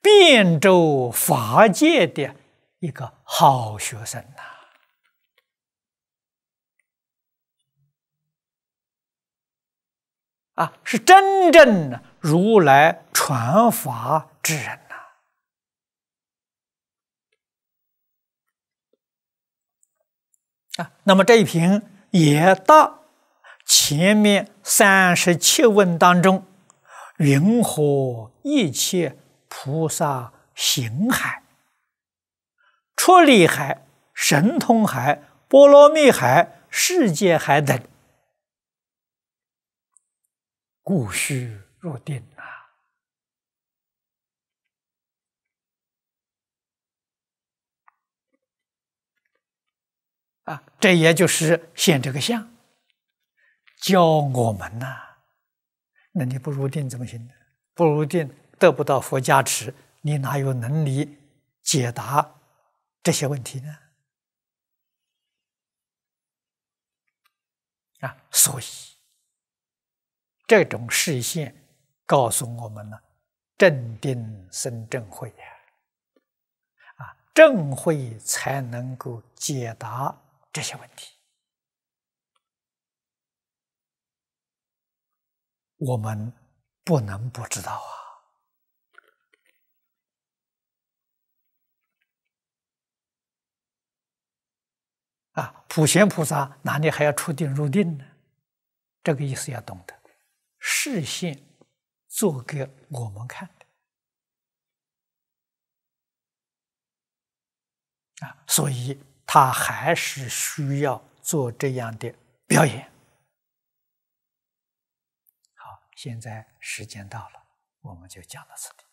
遍周法界的一个好学生呐。是真正如来传法之人呐。那么这一品也答前面37问当中，云何一切菩萨行海、出离海、神通海、波罗蜜海、世界海等，故须入定这也就是现这个相，教我们那你不入定怎么行呢？不入定，得不到佛加持，你哪有能力解答这些问题呢？所以这种示现告诉我们正定生正慧正慧才能够解答这些问题。我们不能不知道普贤菩萨哪里还要出定入定呢？这个意思要懂得，示现做给我们看的所以他还是需要做这样的表演。好，现在时间到了，我们就讲到此地。